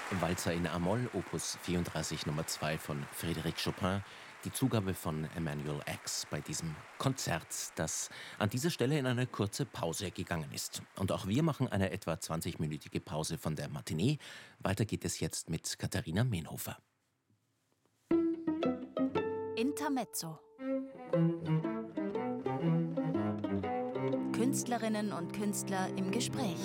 Walzer in A-Moll, Opus 34 Nummer 2 von Frédéric Chopin, die Zugabe von Emanuel X bei diesem Konzert, das an dieser Stelle in eine kurze Pause gegangen ist. Und auch wir machen eine etwa 20-minütige Pause von der Matinee. Weiter geht es jetzt mit Katharina Menhofer. Intermezzo. Künstlerinnen und Künstler im Gespräch.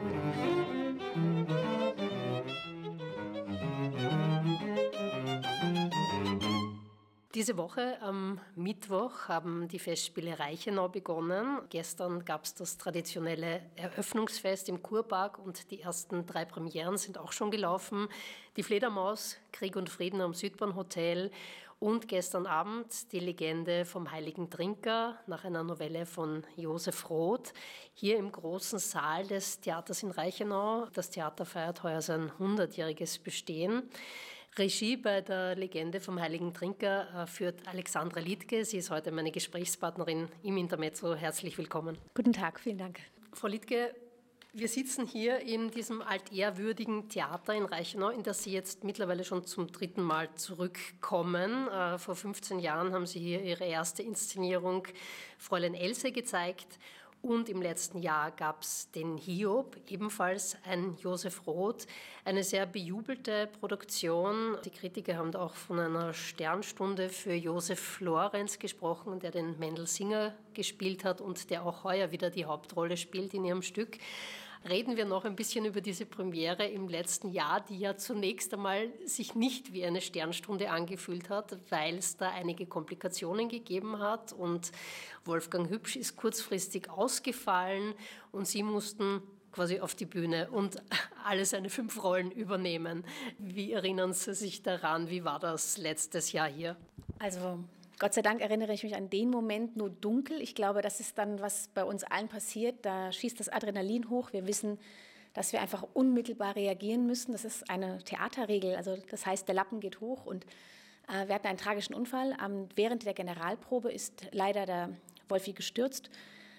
Diese Woche am Mittwoch haben die Festspiele Reichenau begonnen. Gestern gab es das traditionelle Eröffnungsfest im Kurpark und die ersten 3 Premieren sind auch schon gelaufen. Die Fledermaus, Krieg und Frieden am Südbahnhotel und gestern Abend die Legende vom Heiligen Trinker nach einer Novelle von Josef Roth hier im großen Saal des Theaters in Reichenau. Das Theater feiert heuer sein 100-jähriges Bestehen. Regie bei der Legende vom Heiligen Trinker führt Alexandra Liedtke. Sie ist heute meine Gesprächspartnerin im Intermezzo. Herzlich willkommen. Guten Tag, vielen Dank. Frau Liedtke, wir sitzen hier in diesem altehrwürdigen Theater in Reichenau, in das Sie jetzt mittlerweile schon zum 3. Mal zurückkommen. Vor 15 Jahren haben Sie hier Ihre erste Inszenierung Fräulein Else gezeigt. Und im letzten Jahr gab es den Hiob, ebenfalls ein Josef Roth, eine sehr bejubelte Produktion. Die Kritiker haben da auch von einer Sternstunde für Josef Lorenz gesprochen, der den Mendel Singer gespielt hat und der auch heuer wieder die Hauptrolle spielt in ihrem Stück. Reden wir noch ein bisschen über diese Premiere im letzten Jahr, die ja zunächst einmal sich nicht wie eine Sternstunde angefühlt hat, weil es da einige Komplikationen gegeben hat und Wolfgang Hübsch ist kurzfristig ausgefallen und Sie mussten quasi auf die Bühne und alle seine 5 Rollen übernehmen. Wie erinnern Sie sich daran? Wie war das letztes Jahr hier? Also Gott sei Dank erinnere ich mich an den Moment nur dunkel. Ich glaube, das ist dann, was bei uns allen passiert. Da schießt das Adrenalin hoch. Wir wissen, dass wir einfach unmittelbar reagieren müssen. Das ist eine Theaterregel. Also das heißt, der Lappen geht hoch und wir hatten einen tragischen Unfall. Während der Generalprobe ist leider der Wolfi gestürzt,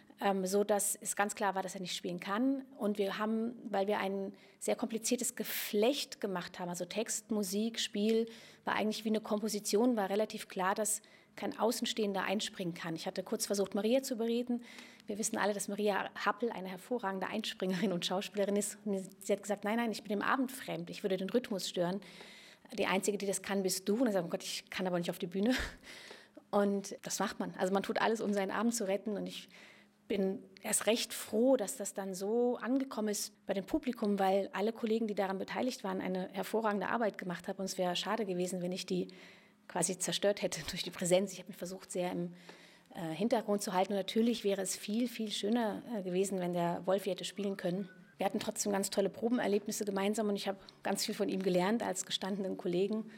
so dass es ganz klar war, dass er nicht spielen kann. Und wir haben, weil wir ein sehr kompliziertes Geflecht gemacht haben, also Text, Musik, Spiel, war eigentlich wie eine Komposition, war relativ klar, dass kein Außenstehender einspringen kann. Ich hatte kurz versucht, Maria zu bereden. Wir wissen alle, dass Maria Happel eine hervorragende Einspringerin und Schauspielerin ist. Und sie hat gesagt, nein, ich bin dem Abend fremd, ich würde den Rhythmus stören. Die Einzige, die das kann, bist du. Und ich sage, oh Gott, ich kann aber nicht auf die Bühne. Und das macht man. Also man tut alles, um seinen Abend zu retten. Und ich bin erst recht froh, dass das dann so angekommen ist bei dem Publikum, weil alle Kollegen, die daran beteiligt waren, eine hervorragende Arbeit gemacht haben. Und es wäre schade gewesen, wenn ich die quasi zerstört hätte durch die Präsenz. Ich habe mich versucht, sehr im Hintergrund zu halten. Und natürlich wäre es viel, viel schöner gewesen, wenn der Wolfi hätte spielen können. Wir hatten trotzdem ganz tolle Probenerlebnisse gemeinsam und ich habe ganz viel von ihm gelernt als gestandenen Kollegen.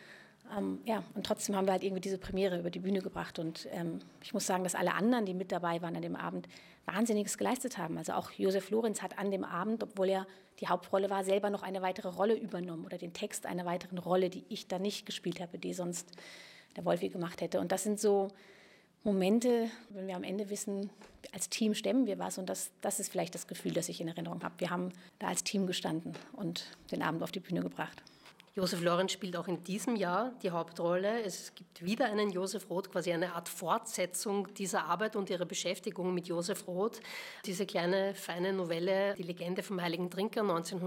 Und trotzdem haben wir halt irgendwie diese Premiere über die Bühne gebracht. Und ich muss sagen, dass alle anderen, die mit dabei waren an dem Abend, Wahnsinniges geleistet haben. Also auch Josef Lorenz hat an dem Abend, obwohl er die Hauptrolle war, selber noch eine weitere Rolle übernommen oder den Text einer weiteren Rolle, die ich da nicht gespielt habe, die sonst der Wolfi gemacht hätte. Und das sind so Momente, wenn wir am Ende wissen, als Team stemmen wir was. Und das ist vielleicht das Gefühl, das ich in Erinnerung habe. Wir haben da als Team gestanden und den Abend auf die Bühne gebracht. Josef Lorenz spielt auch in diesem Jahr die Hauptrolle. Es gibt wieder einen Josef Roth, quasi eine Art Fortsetzung dieser Arbeit und ihrer Beschäftigung mit Josef Roth. Diese kleine, feine Novelle, die Legende vom Heiligen Trinker,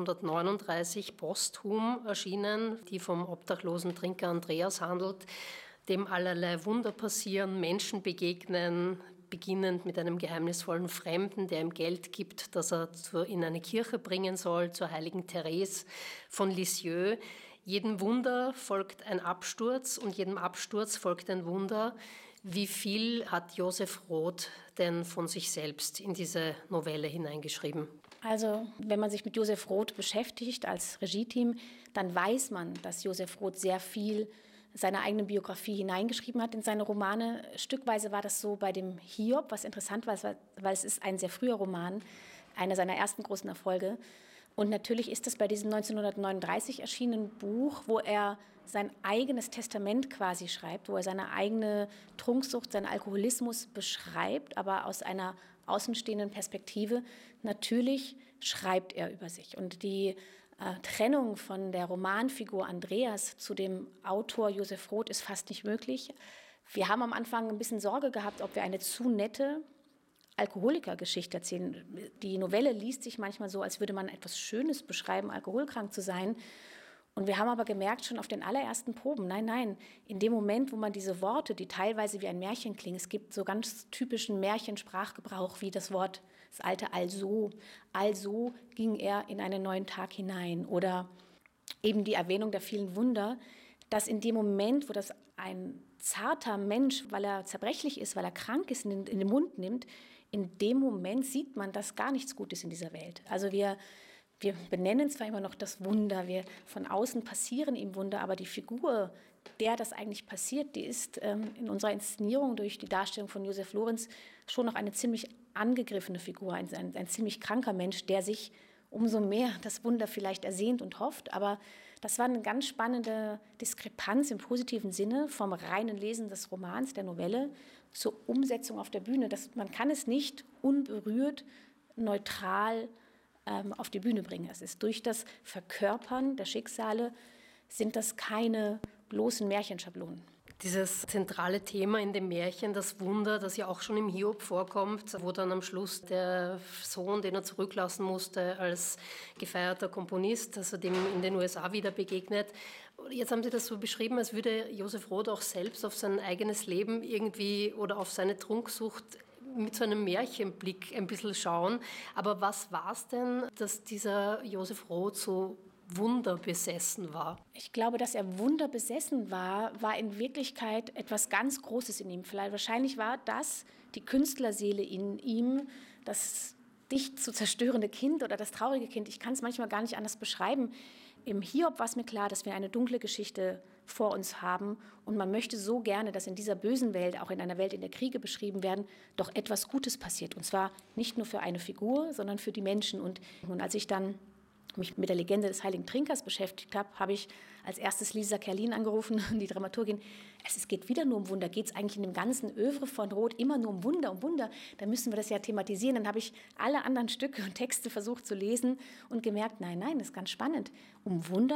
1939 posthum erschienen, die vom obdachlosen Trinker Andreas handelt, dem allerlei Wunder passieren, Menschen begegnen, beginnend mit einem geheimnisvollen Fremden, der ihm Geld gibt, das er in eine Kirche bringen soll, zur heiligen Therese von Lisieux. Jedem Wunder folgt ein Absturz und jedem Absturz folgt ein Wunder. Wie viel hat Josef Roth denn von sich selbst in diese Novelle hineingeschrieben? Also, wenn man sich mit Josef Roth beschäftigt als Regie-Team, dann weiß man, dass Josef Roth sehr viel seine eigene Biografie hineingeschrieben hat in seine Romane. Stückweise war das so bei dem Hiob, was interessant war, weil es ist ein sehr früher Roman, einer seiner ersten großen Erfolge. Und natürlich ist es bei diesem 1939 erschienenen Buch, wo er sein eigenes Testament quasi schreibt, wo er seine eigene Trunksucht, seinen Alkoholismus beschreibt, aber aus einer außenstehenden Perspektive. Natürlich schreibt er über sich. Und die Trennung von der Romanfigur Andreas zu dem Autor Josef Roth ist fast nicht möglich. Wir haben am Anfang ein bisschen Sorge gehabt, ob wir eine zu nette Alkoholikergeschichte erzählen. Die Novelle liest sich manchmal so, als würde man etwas Schönes beschreiben, alkoholkrank zu sein. Und wir haben aber gemerkt, schon auf den allerersten Proben, nein, in dem Moment, wo man diese Worte, die teilweise wie ein Märchen klingen, es gibt so ganz typischen Märchensprachgebrauch wie das Wort, das alte also ging er in einen neuen Tag hinein oder eben die Erwähnung der vielen Wunder, dass in dem Moment, wo das ein zarter Mensch, weil er zerbrechlich ist, weil er krank ist, in den Mund nimmt, in dem Moment sieht man, dass gar nichts gut ist in dieser Welt. Also wir benennen zwar immer noch das Wunder, wir von außen passieren ihm Wunder, aber die Figur, der das eigentlich passiert, die ist in unserer Inszenierung durch die Darstellung von Josef Lorenz schon noch eine ziemlich angegriffene Figur, ein ziemlich kranker Mensch, der sich umso mehr das Wunder vielleicht ersehnt und hofft. Aber das war eine ganz spannende Diskrepanz im positiven Sinne vom reinen Lesen des Romans, der Novelle, zur Umsetzung auf der Bühne. Man kann es nicht unberührt, neutral auf die Bühne bringen. Es ist durch das Verkörpern der Schicksale, sind das keine bloßen Märchenschablonen. Dieses zentrale Thema in dem Märchen, das Wunder, das ja auch schon im Hiob vorkommt, wo dann am Schluss der Sohn, den er zurücklassen musste als gefeierter Komponist, also dem in den USA wieder begegnet. Jetzt haben Sie das so beschrieben, als würde Josef Roth auch selbst auf sein eigenes Leben irgendwie oder auf seine Trunksucht mit so einem Märchenblick ein bisschen schauen. Aber was war es denn, dass dieser Josef Roth so wunderbesessen war? Ich glaube, dass er wunderbesessen war in Wirklichkeit etwas ganz Großes in ihm. Wahrscheinlich war das die Künstlerseele in ihm, das dicht zu zerstörende Kind oder das traurige Kind. Ich kann es manchmal gar nicht anders beschreiben. Im Hiob war es mir klar, dass wir eine dunkle Geschichte vor uns haben und man möchte so gerne, dass in dieser bösen Welt, auch in einer Welt, in der Kriege beschrieben werden, doch etwas Gutes passiert. Und zwar nicht nur für eine Figur, sondern für die Menschen. Und als ich dann mich mit der Legende des Heiligen Trinkers beschäftigt habe, habe ich als erstes Lisa Kerlin angerufen, die Dramaturgin. Es geht wieder nur um Wunder. Geht es eigentlich in dem ganzen Œuvre von Roth immer nur um Wunder, um Wunder? Dann müssen wir das ja thematisieren. Dann habe ich alle anderen Stücke und Texte versucht zu lesen und gemerkt, nein, das ist ganz spannend. Um Wunder